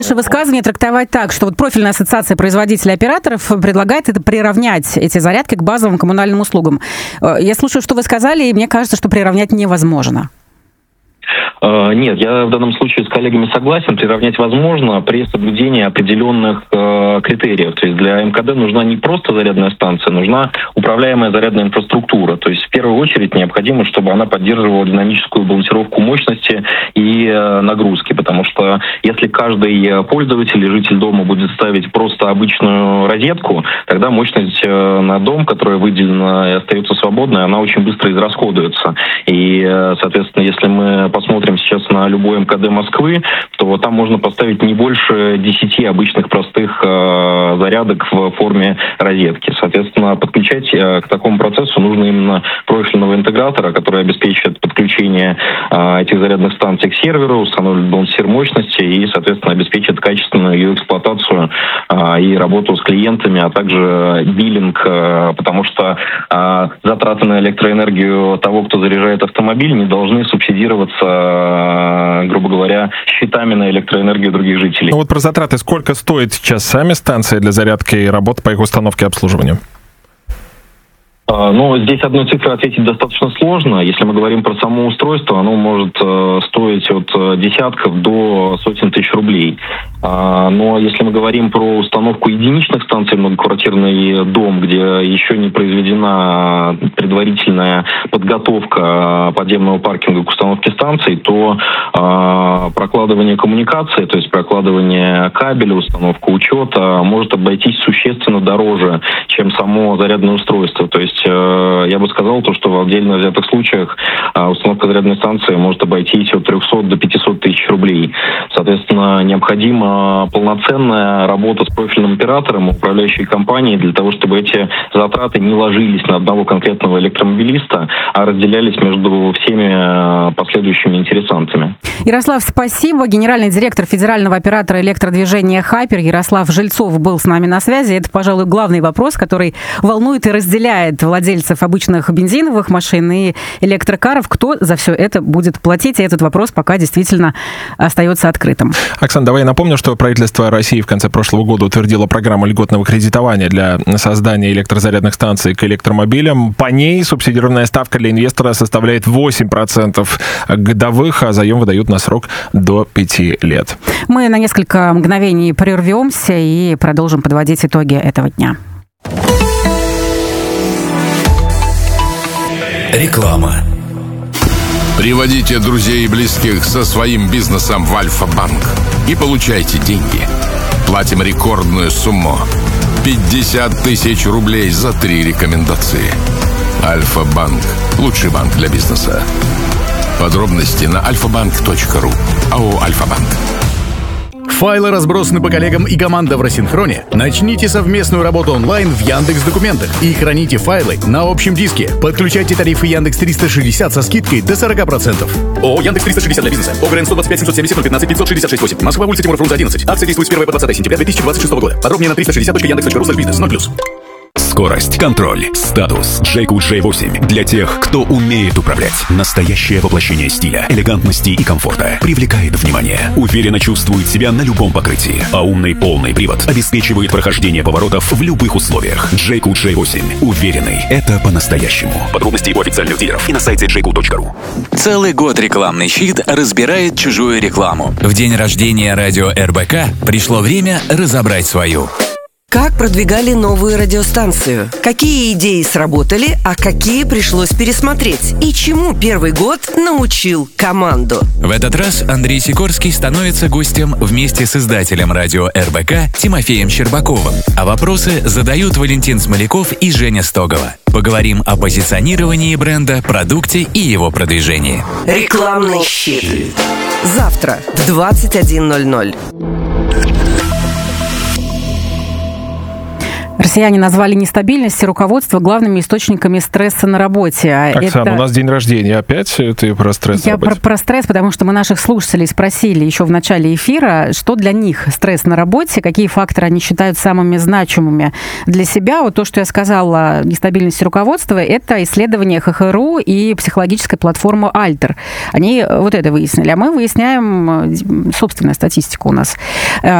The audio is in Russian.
Ваше высказывание трактовать так, что вот профильная ассоциация производителей операторов предлагает это приравнять эти зарядки к базовым коммунальным услугам. Я слушаю, что вы сказали, и мне кажется, что приравнять невозможно. Нет, я в данном случае с коллегами согласен. Приравнять возможно при соблюдении определенных критериев. То есть для МКД нужна не просто зарядная станция, нужна управляемая зарядная инфраструктура. То есть в первую очередь необходимо, чтобы она поддерживала динамическую балансировку мощности и нагрузки. Потому что если каждый пользователь и житель дома будет ставить просто обычную розетку, тогда мощность на дом, которая выделена и остается свободной, она очень быстро израсходуется. И, соответственно, если мы посмотрим сейчас на любой МКД Москвы, то там можно поставить не больше 10 обычных простых зарядок в форме розетки. Соответственно, подключать к такому процессу нужно именно профильного интегратора, который обеспечит подключение этих зарядных станций к серверу, установит балансир мощности и, соответственно, обеспечит качественную ее эксплуатацию и работу с клиентами, а также биллинг, потому что затраты на электроэнергию того, кто заряжает автомобиль, не должны субсидироваться, грубо говоря, счетами на электроэнергию других жителей. Ну вот про затраты. Сколько стоит сейчас сами станции для зарядки и работы по их установке и обслуживанию? Ну, здесь одной цифрой ответить достаточно сложно. Если мы говорим про само устройство, оно может стоить от десятков до сотен тысяч рублей. Но если мы говорим про установку единичных станций, многоквартирный дом, где еще не произведена предварительная подготовка подземного паркинга к установке станций, то прокладывание коммуникации, то есть прокладывание кабеля, установка учета может обойтись существенно дороже, чем само зарядное устройство. То есть я бы сказал, что в отдельно взятых случаях установка зарядной станции может обойтись от 300 до 500 тысяч рублей. Соответственно, необходима полноценная работа с профильным оператором, управляющей компанией, для того, чтобы эти затраты не ложились на одного конкретного электромобилиста, а разделялись между всеми последующими интересантами. Ярослав, спасибо. Генеральный директор федерального оператора электродвижения «Хайпер» Ярослав Жильцов был с нами на связи. Это, пожалуй, главный вопрос, который волнует и разделяет владельцев обычных бензиновых машин и электрокаров. Кто за все это будет платить? И этот вопрос пока действительно остается открытым. Оксана, давай я напомню, что правительство России в конце прошлого года утвердило программу льготного кредитования для создания электрозарядных станций к электромобилям. По ней субсидированная ставка для инвестора составляет 8% годовых, а заем выдают на срок до 5 лет. Мы на несколько мгновений прервемся и продолжим подводить итоги этого дня. Реклама. Приводите друзей и близких со своим бизнесом в Альфа-банк и получайте деньги. Платим рекордную сумму – 50 тысяч рублей за 3 рекомендации. Альфа-банк – лучший банк для бизнеса. Подробности на alfabank.ru. АО «Альфа-банк». Файлы разбросаны по коллегам и команда в рассинхроне? Начните совместную работу онлайн в Яндекс.Документах и храните файлы на общем диске. Подключайте тарифы Яндекс 360 со скидкой до 40%. ООО Яндекс 360 для бизнеса. ОГРН 125 770 015 566 8. Москва, улица Тимура Фрунзе 11. Акция действует с 1 по 20 сентября 2026 года. Подробнее на 360.yandex.ru/бизнес 0+. Скорость, контроль, статус. Джейку J8 для тех, кто умеет управлять. Настоящее воплощение стиля, элегантности и комфорта. Привлекает внимание. Уверенно чувствует себя на любом покрытии. А умный полный привод обеспечивает прохождение поворотов в любых условиях. Джейку J8. Уверенный. Это по-настоящему. Подробности у официальных дилеров и на сайте jayco.ru. Целый год рекламный щит разбирает чужую рекламу. В день рождения радио РБК пришло время разобрать свою. Как продвигали новую радиостанцию? Какие идеи сработали, а какие пришлось пересмотреть? И чему первый год научил команду? В этот раз Андрей Сикорский становится гостем вместе с издателем радио РБК Тимофеем Щербаковым. А вопросы задают Валентин Смоляков и Женя Стогова. Поговорим о позиционировании бренда, продукте и его продвижении. Рекламный щит. Завтра в 21:00. Россияне назвали нестабильность и руководство главными источниками стресса на работе. Оксана, у нас день рождения. Опять ты про стресс? Я про стресс, потому что мы наших слушателей спросили еще в начале эфира, что для них стресс на работе, какие факторы они считают самыми значимыми для себя. Вот то, что я сказала, нестабильность руководства, это исследование ХХРУ и психологической платформы Альтер. Они вот это выяснили. А мы выясняем собственную статистику у нас.